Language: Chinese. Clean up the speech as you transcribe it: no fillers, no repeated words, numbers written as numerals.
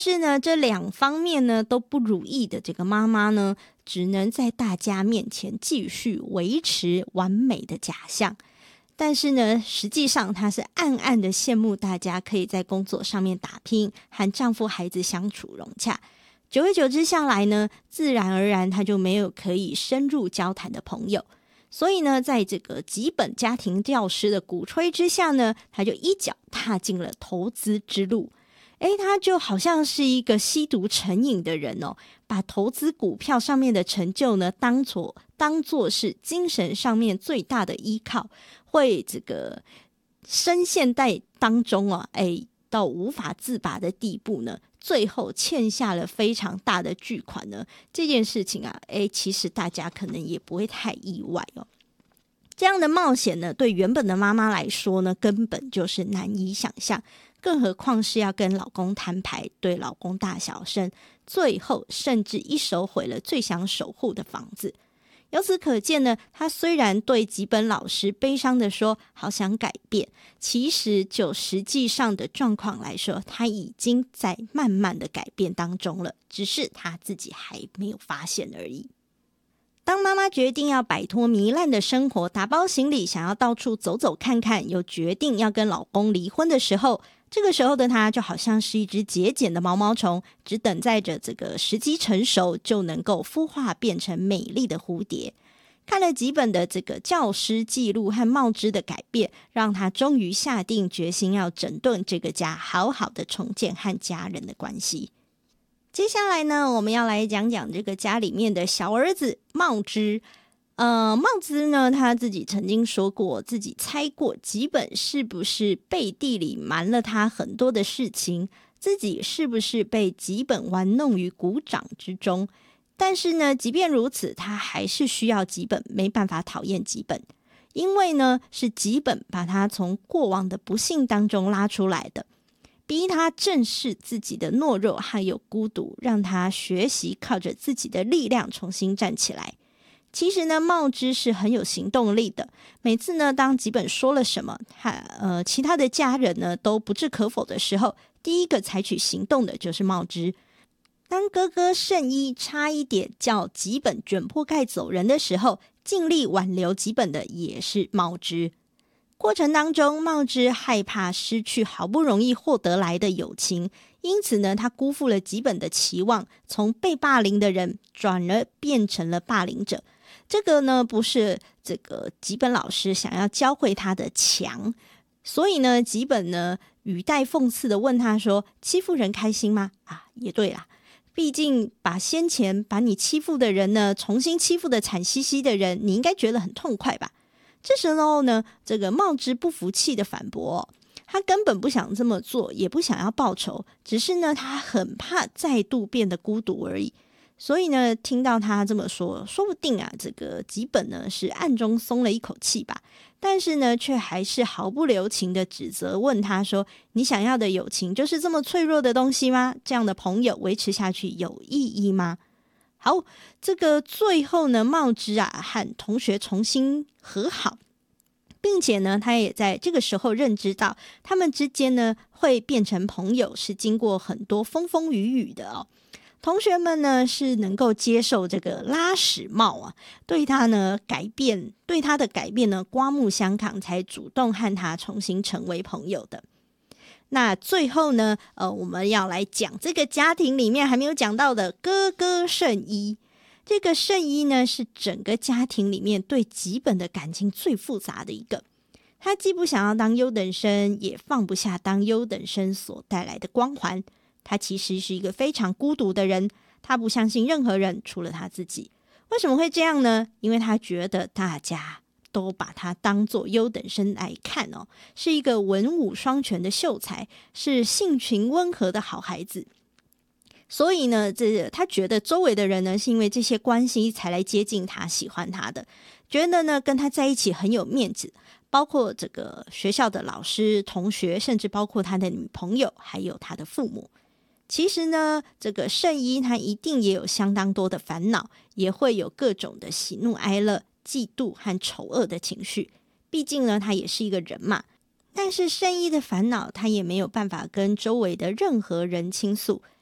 是呢，这两方面呢都不如意的这个妈妈呢，只能在大家面前继续维持完美的假象。但是呢，实际上她是暗暗的羡慕大家可以在工作上面打拼，和丈夫孩子相处融洽。久而久之下来呢，自然而然她就没有可以深入交谈的朋友。所以呢，在这个几本家庭教师的鼓吹之下呢，她就一脚踏进了投资之路。他就好像是一个吸毒成瘾的人哦，把投资股票上面的成就呢，当作是精神上面最大的依靠，会这个深陷在当中啊，到无法自拔的地步呢，最后欠下了非常大的巨款呢。这件事情啊，其实大家可能也不会太意外哦。这样的冒险呢，对原本的妈妈来说呢，根本就是难以想象。更何况是要跟老公摊牌，对老公大小声，最后甚至一手毁了最想守护的房子。由此可见呢，她虽然对吉本老师悲伤的说好想改变，其实就实际上的状况来说，她已经在慢慢的改变当中了，只是她自己还没有发现而已。当妈妈决定要摆脱糜烂的生活，打包行李想要到处走走看看，又决定要跟老公离婚的时候，这个时候的她就好像是一只节俭的毛毛虫，只等待着这个时机成熟，就能够孵化变成美丽的蝴蝶。看了几本的这个教师记录和茂枝的改变，让她终于下定决心要整顿这个家，好好的重建和家人的关系。接下来呢，我们要来讲讲这个家里面的小儿子茂枝。茂枝呢，他自己曾经说过，自己猜过吉本是不是背地里瞒了他很多的事情，自己是不是被吉本玩弄于股掌之中。但是呢，即便如此，他还是需要吉本，没办法讨厌吉本，因为呢，是吉本把他从过往的不幸当中拉出来的。逼他正视自己的懦弱还有孤独，让他学习靠着自己的力量重新站起来。其实呢，茂枝是很有行动力的。每次呢，当吉本说了什么，其他的家人呢都不置可否的时候，第一个采取行动的就是茂枝。当哥哥圣一差一点叫吉本卷铺盖走人的时候，尽力挽留吉本的也是茂枝。过程当中，茂枝害怕失去好不容易获得来的友情，因此呢，他辜负了吉本的期望，从被霸凌的人转而变成了霸凌者。这个呢，不是这个吉本老师想要教会他的强，所以呢，吉本呢语带讽刺的问他说：“欺负人开心吗？”也对啦，毕竟把先前把你欺负的人呢，重新欺负的惨兮兮的人，你应该觉得很痛快吧？这时候呢，这个茂枝不服气的反驳，他根本不想这么做，也不想要报仇，只是呢，他很怕再度变得孤独而已。所以呢，听到他这么说，说不定这个吉本呢是暗中松了一口气吧，但是呢，却还是毫不留情的指责，问他说：“你想要的友情就是这么脆弱的东西吗？这样的朋友维持下去有意义吗？”好，这个最后呢，茂枝和同学重新和好，并且呢，他也在这个时候认知到，他们之间呢会变成朋友，是经过很多风风雨雨的哦。同学们呢是能够接受这个拉屎帽对他的改变呢刮目相看，才主动和他重新成为朋友的。那最后呢，我们要来讲这个家庭里面还没有讲到的哥哥圣一。这个圣一呢，是整个家庭里面对吉本的感情最复杂的一个。他既不想要当优等生，也放不下当优等生所带来的光环。他其实是一个非常孤独的人，他不相信任何人，除了他自己。为什么会这样呢？因为他觉得大家都把他当作优等生来看是一个文武双全的秀才，是性情温和的好孩子。所以呢，他觉得周围的人呢，是因为这些关系才来接近他，喜欢他的，觉得呢跟他在一起很有面子，包括这个学校的老师、同学，甚至包括他的女朋友，还有他的父母。其实呢，这个圣一他一定也有相当多的烦恼，也会有各种的喜怒哀乐、嫉妒和丑恶的情绪。毕竟呢，他也是一个人嘛。但是圣一的烦恼，他也没有办法跟周围的任何人倾诉，